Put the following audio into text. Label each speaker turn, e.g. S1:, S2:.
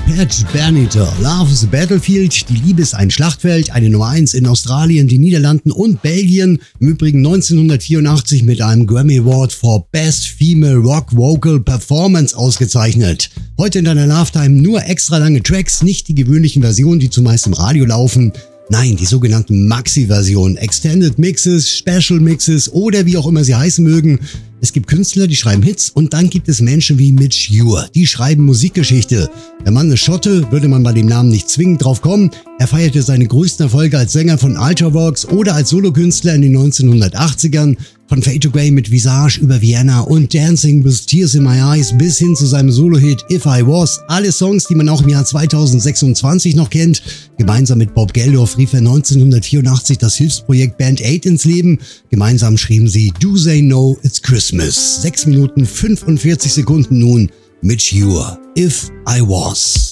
S1: Pat Benatar, Love is a Battlefield, die Liebe ist ein Schlachtfeld, eine Nummer 1 in Australien, den Niederlanden und Belgien, im Übrigen 1984 mit einem Grammy Award for Best Female Rock Vocal Performance ausgezeichnet. Heute in deiner Lovetime nur extra lange Tracks, nicht die gewöhnlichen Versionen, die zumeist im Radio laufen. Nein, die sogenannten Maxi-Versionen, Extended Mixes, Special Mixes oder wie auch immer sie heißen mögen. Es gibt Künstler, die schreiben Hits und dann gibt es Menschen wie Midge Ure, die schreiben Musikgeschichte. Der Mann ist Schotte, würde man bei dem Namen nicht zwingend drauf kommen. Er feierte seine größten Erfolge als Sänger von Ultravox oder als Solokünstler in den 1980ern. Von Fade to Grey mit Visage über Vienna und Dancing with Tears in My Eyes bis hin zu seinem Solo-Hit If I Was. Alle Songs, die man auch im Jahr 2026 noch kennt. Gemeinsam mit Bob Geldof rief er 1984 das Hilfsprojekt Band 8 ins Leben. Gemeinsam schrieben sie Do They Know It's Christmas. 6 Minuten 45 Sekunden nun. Midge Ure, If I Was.